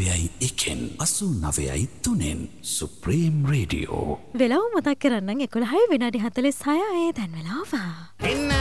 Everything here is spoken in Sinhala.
89.3 සුප්‍රීම් රේඩියෝ. වෙලාව මතක් කරන්න 11 විනාඩි 46 දැන් වෙලාව.